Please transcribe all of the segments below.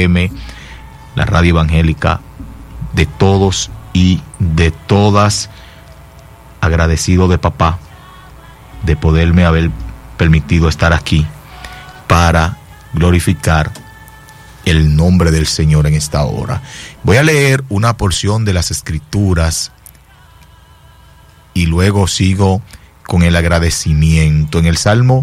FM, la radio evangélica de todos y de todas. Agradecido de papá de poderme haber permitido estar aquí para glorificar el nombre del Señor en esta hora. Voy a leer una porción de las Escrituras y luego sigo con el agradecimiento. En el Salmo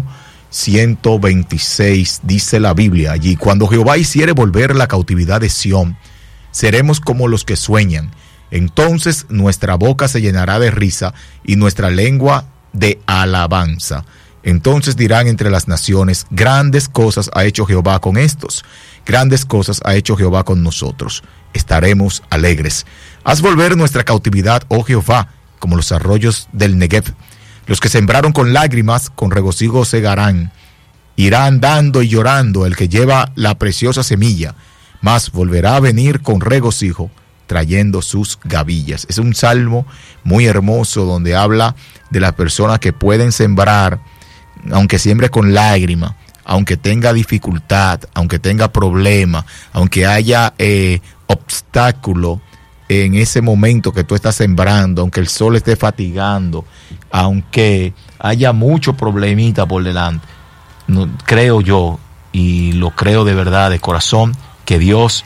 126 dice la Biblia allí: cuando Jehová hiciere volver la cautividad de Sión, seremos como los que sueñan. Entonces nuestra boca se llenará de risa y nuestra lengua de alabanza. Entonces dirán entre las naciones: grandes cosas ha hecho Jehová con estos, grandes cosas ha hecho Jehová con nosotros. Estaremos alegres. Haz volver nuestra cautividad, oh Jehová, como los arroyos del Negev. Los que sembraron con lágrimas, con regocijo segarán. Irá andando y llorando el que lleva la preciosa semilla, mas volverá a venir con regocijo, trayendo sus gavillas. Es un salmo muy hermoso donde habla de las personas que pueden sembrar, aunque siembre con lágrima, aunque tenga dificultad, aunque tenga problema, aunque haya obstáculo en ese momento que tú estás sembrando, aunque el sol esté fatigando, aunque haya mucho problemita por delante. No, creo yo, y lo creo de verdad, de corazón, que Dios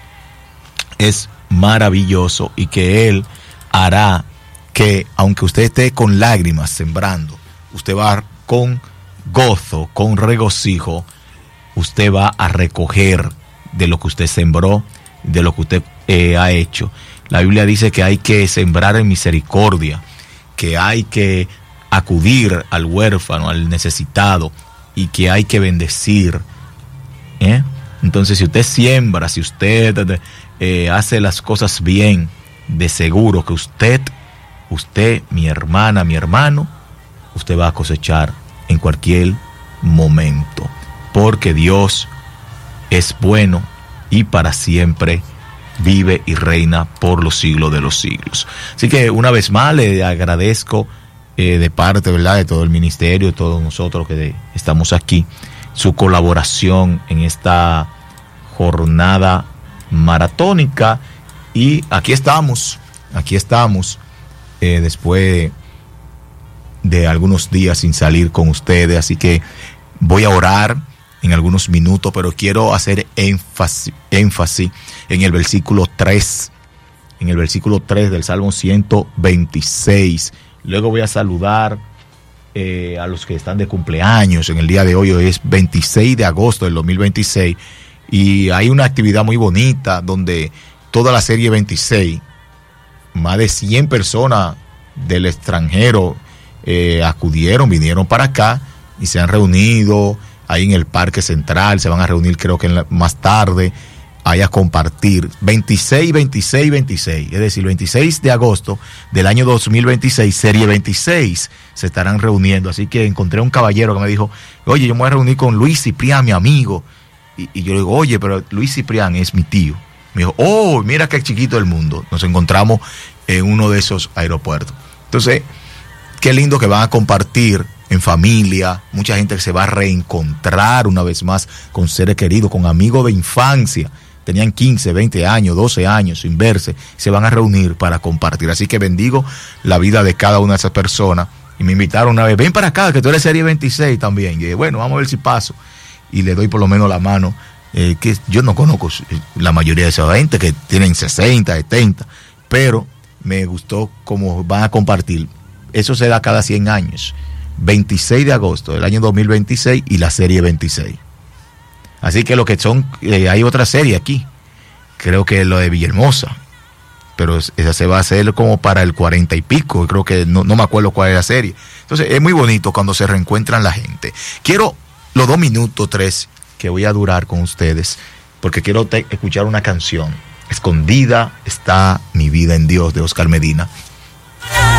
es maravilloso y que Él hará que, aunque usted esté con lágrimas sembrando, usted va con gozo, con regocijo, usted va a recoger de lo que usted sembró, de lo que usted ha hecho. La Biblia dice que hay que sembrar en misericordia, que hay que acudir al huérfano, al necesitado, y que hay que bendecir. Entonces, si usted siembra, si usted hace las cosas bien, de seguro que usted, mi hermana, mi hermano, usted va a cosechar en cualquier momento, porque Dios es bueno y para siempre vive y reina por los siglos de los siglos. Así que una vez más le agradezco de parte, ¿verdad?, de todo el ministerio, de todos nosotros que estamos aquí, su colaboración en esta jornada maratónica. Y aquí estamos después de algunos días sin salir con ustedes, así que voy a orar en algunos minutos, pero quiero hacer énfasis en el versículo 3, del Salmo 126. Luego voy a saludar a los que están de cumpleaños en el día de hoy. Hoy es 26 de agosto del 2026 y hay una actividad muy bonita donde toda la serie 26, más de 100 personas del extranjero vinieron para acá y se han reunido ahí en el Parque Central. Se van a reunir, creo que más tarde, ahí a compartir 26, es decir, 26 de agosto del año 2026, serie 26, se estarán reuniendo. Así que encontré un caballero que me dijo: oye, yo me voy a reunir con Luis Ciprián, mi amigo. Y yo le digo: oye, pero Luis Ciprián es mi tío. Me dijo: oh, mira qué chiquito el mundo. Nos encontramos en uno de esos aeropuertos. Entonces, qué lindo que van a compartir en familia. Mucha gente que se va a reencontrar una vez más con seres queridos, con amigos de infancia. Tenían 15, 20 años, 12 años sin verse. Se van a reunir para compartir. Así que bendigo la vida de cada una de esas personas. Y me invitaron una vez: ven para acá, que tú eres serie 26 también. Y dije: bueno, vamos a ver si paso. Y le doy por lo menos la mano. Que yo no conozco la mayoría de esa gente que tienen 60, 70. Pero me gustó cómo van a compartir. Eso se da cada 100 años. 26 de agosto del año 2026 y la serie 26. Así que lo que son, hay otra serie aquí, creo que es lo de Villahermosa, pero esa se va a hacer como para el 40 y pico, creo que no me acuerdo cuál es la serie. Entonces es muy bonito cuando se reencuentran la gente. Quiero los 2 minutos, 3 que voy a durar con ustedes, porque quiero escuchar una canción: Escondida está mi vida en Dios, de Oscar Medina.